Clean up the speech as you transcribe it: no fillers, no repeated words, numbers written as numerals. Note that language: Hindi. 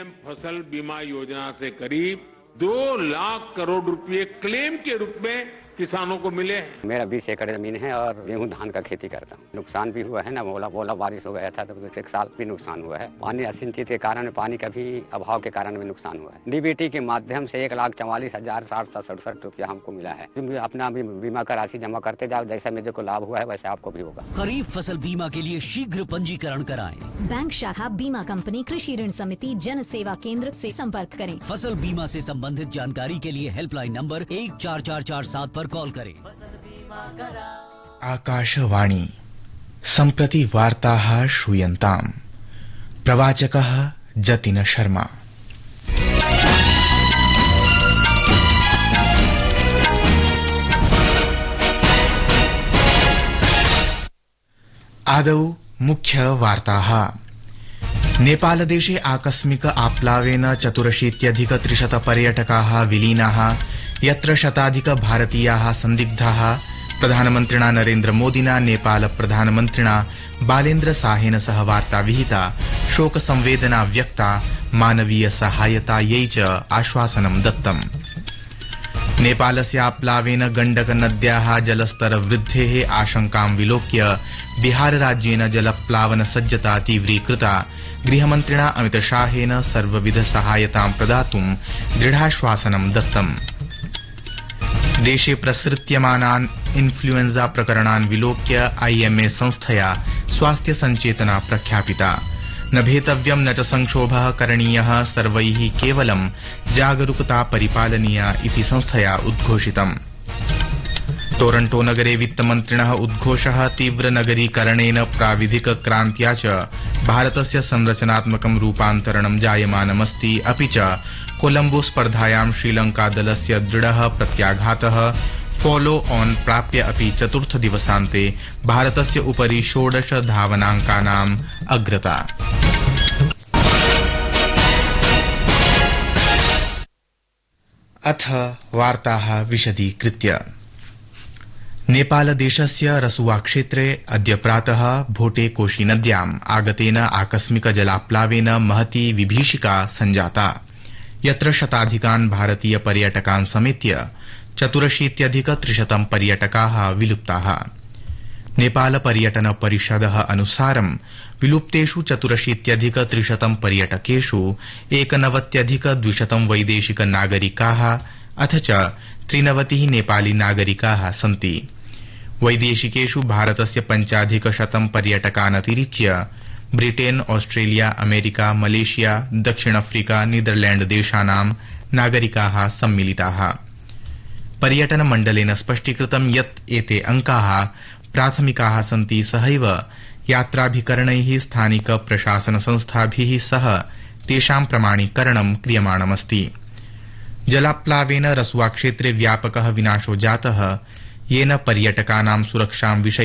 फसल बीमा योजना से करीब 2 लाख करोड़ रुपए क्लेम के रूप में किसानों को मिले हैं। मेरा 20 एकड़ जमीन है और गेहूं धान का खेती करता हूँ। नुकसान भी हुआ है ना, ओला बारिश हो गया था तो एक साल भी नुकसान हुआ है। पानी असिंचित के कारण, पानी का भी अभाव के कारण भी नुकसान हुआ है। डीबीटी के माध्यम से 1,44,767 रुपया हमको मिला है। अपना भी बीमा का राशि जमा करते जाओ, जैसा मेरे को लाभ हुआ है वैसे आपको भी होगा। खरीफ फसल बीमा के लिए शीघ्र पंजीकरण कराएं। बैंक शाखा, बीमा कंपनी, कृषि ऋण समिति, जन सेवा केंद्र से संपर्क करें। फसल बीमा से संबंधित जानकारी के लिए हेल्पलाइन नंबर 14447 पर कॉल करें। आकाशवाणी सम्प्रति वार्ताः श्रूयन्ताम्। प्रवाचकः जतिन शर्मा। आदौ मुख्य वार्ताः। नेपालदेशे आकस्मिक आप्लावेन 84,300 पर्यटकाः विलीनाः, यत्र शताधिक भारतीयाः संदिग्धाः। प्रधानमन्त्रिणा नरेन्द्र मोदिना नेपाल प्रधानमन्त्रिणा बालेन्द्र शाहेन सह वार्ता विहिता, शोक संवेदना व्यक्ता, मानवीय सहायतायै च आश्वासनं दत्तम्। नेपालस्य आप्लावेन गण्डक नद्याः जलस्तर वृद्धेः आशंकां विलोक्य बिहार राज्येन जलप्लावन सज्जता तीव्रीकृता। गृहमन्त्रिणा अमित शाहेन सर्वविध सहायतां प्रदातुं दृढाश्वासनं दत्तम्। देशे प्रसृत्यमानान् इन्फ्लुएन्जा प्रकरणान् विलोक्य IMA संस्थया स्वास्थ्य सञ्चेतना प्रख्यापिता। न भेतव्यं न च संक्षोभः करणीयः, सर्वैः केवलं जागरूकता परिपालनीया इति संस्थया उद्घोषितम्। टोरंटो नगरे वित्तमन्त्रिणः उद्घोषः, तीव्र नगरीकरणेन प्राविधिक क्रान्त्या च भारतस्य संरचनात्मकं रूपान्तरणं जायमानमस्ति। अपि च कोलंबो स्पर्धायां श्रीलंका दलस्य दृढः प्रत्याघातः। फॉलो ऑन प्राप्य अपि चतुर्थ दिवसान्ते भारतस्य उपरि 16 धावनाङ्कानाम् अग्रता। अथ वार्ताः विशदीकृत्य। नेपालदेशस्य रसुवा क्षेत्रे अद्य प्रातः भोटे कोशी नद्याम् आगतेन आकस्मिक जलाप्लावेन महती विभीषिका सञ्जाता, यत्र शताधिकान् भारतीय पर्यटकान् समेत्य 84,300 पर्यटकाः विलुप्ताः। नेपाल पर्यटन परिषदः अनुसारं विलुप्तेषु 84,300 पर्यटकेषु 91,200 वैदेशिक नागरिकाः अथ च 93 नेपाली नागरिकाः सन्ति। वैदेशिकेषु भारतस्य 5,100 पर्यटकान् अतिरिच्य ब्रिटेन, ऑस्ट्रेलिया, अमेरिका, मलेशिया, दक्षिण अफ्रीका, नीदरलैंड देशानां नागरिकाः सम्मिलिताः। पर्यटन मण्डलेन स्पष्टीकृतं यत् एते अंकाः प्राथमिकाः सन्ति, सहैव यात्राभिकरणैः स्थानिक प्रशासन संस्थाभिः सह तेषां प्रमाणीकरणं क्रियमाणमस्ति। जलाप्लावेन रसुवा क्षेत्रे व्यापकः विनाशो जातः, येन पर्यटकानां सुरक्षां विषये